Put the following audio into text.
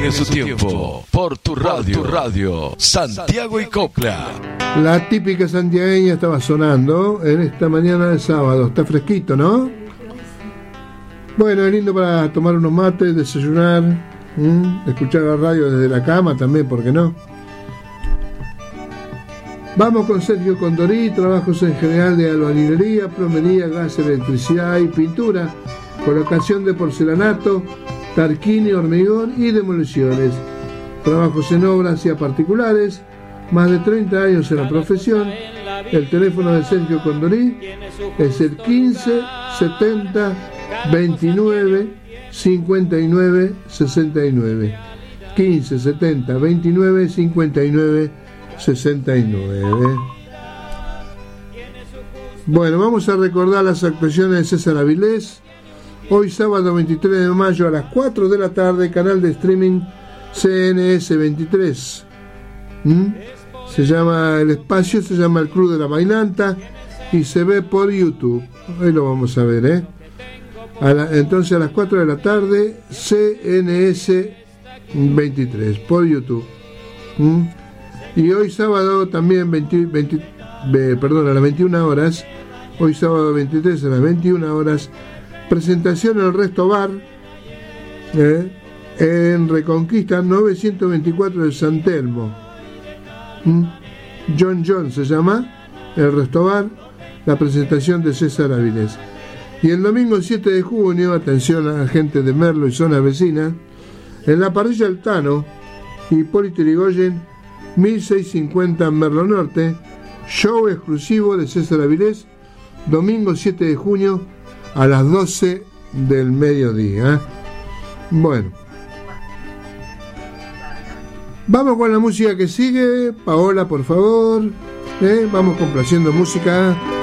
tiene su tiempo. Por tu radio, Santiago y Copla. La típica santiagueña estaba sonando en esta mañana de sábado. Está fresquito, ¿no? Bueno, es lindo para tomar unos mates, desayunar, escuchar la radio desde la cama también, ¿por qué no? Vamos con Sergio Condorí, trabajos en general de albañilería, plomería, gas, electricidad y pintura, colocación de porcelanato, tarquini, hormigón y demoliciones. Trabajos en obras y a particulares, más de 30 años en la profesión. El teléfono de Sergio Condorí es el 15 70 29 59 69. 15 70 29 59 69. Bueno, vamos a recordar las actuaciones de César Avilés. Hoy sábado 23 de mayo a las 4 de la tarde, canal de streaming CNS 23. Se llama el espacio, se llama El Club de la Bailanta y se ve por YouTube. Hoy lo vamos a ver, entonces a las 4 de la tarde, CNS 23 por YouTube. Y hoy sábado también a las 21 horas, hoy sábado 23 a las 21 horas, presentación en el Resto Bar, en Reconquista 924 de San Telmo. John se llama el Resto Bar, la presentación de César Avilés. Y el domingo 7 de junio, atención a la gente de Merlo y zona vecina, en la parrilla El Tano, Hipólito Yrigoyen, 1650 Merlo Norte, show exclusivo de César Avilés, domingo 7 de junio a las 12 del mediodía. Bueno, vamos con la música que sigue. Paola, por favor, vamos complaciendo música.